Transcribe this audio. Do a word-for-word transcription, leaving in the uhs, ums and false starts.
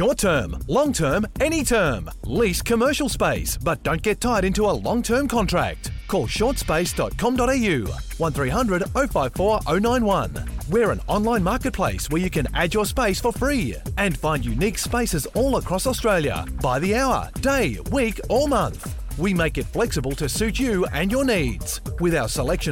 Short term, long term, any term. Lease commercial space, but don't get tied into a long-term contract. Call short space dot com dot a u, one three hundred oh five four oh nine one. We're an online marketplace where you can add your space for free and find unique spaces all across Australia by the hour, day, week or month. We make it flexible to suit you and your needs with our selection